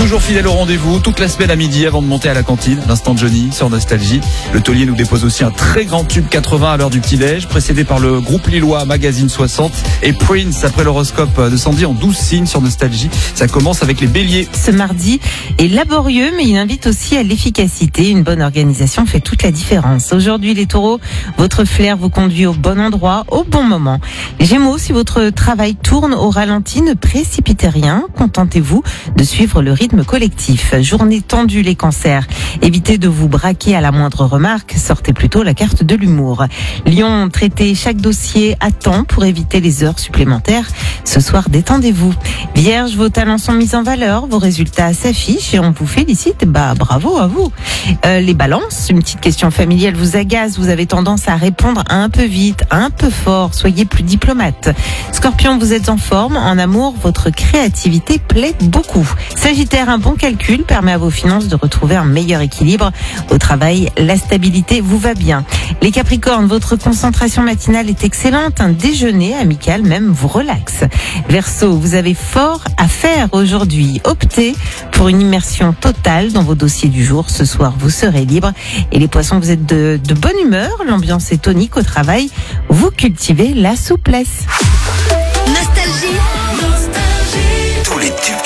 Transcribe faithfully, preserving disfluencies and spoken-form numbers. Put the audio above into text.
Toujours fidèle au rendez-vous, toute la semaine à midi avant de monter à la cantine. L'instant de Johnny sur Nostalgie. Le taulier nous dépose aussi un très grand tube quatre-vingts à l'heure du petit-déj, précédé par le groupe lillois Magazine soixante et Prince après l'horoscope de Sandy en douze signes sur Nostalgie. Ça commence avec les béliers. Ce mardi est laborieux, mais il invite aussi à l'efficacité. Une bonne organisation fait toute la différence. Aujourd'hui, les taureaux, votre flair vous conduit au bon endroit, au bon moment. Les gémeaux, si votre travail tourne au ralenti, ne précipitez rien. Contentez-vous de suivre le rythme collectif. Journée tendue, les cancers. Évitez de vous braquer à la moindre remarque. Sortez plutôt la carte de l'humour. Lion, traitez chaque dossier à temps pour éviter les heures supplémentaires. Ce soir, détendez-vous. Vierge, vos talents sont mis en valeur, vos résultats s'affichent et on vous félicite. Bah, bravo à vous. Euh, les balances, une petite question familiale vous agace. Vous avez tendance à répondre un peu vite, un peu fort. Soyez plus diplomate. Scorpion, vous êtes en forme. En amour, votre créativité plaît beaucoup. Sagittaire, un bon calcul permet à vos finances de retrouver un meilleur équilibre. Au travail, la stabilité vous va bien. Les Capricornes, votre concentration matinale est excellente. Un déjeuner amical même vous relaxe. Verseau, vous avez fort à faire aujourd'hui. Optez pour une immersion totale dans vos dossiers du jour. Ce soir, vous serez libre. Et les Poissons, vous êtes de, de bonne humeur. L'ambiance est tonique au travail. Vous cultivez la souplesse. Nostalgie. Nostalgie. Tous les tubes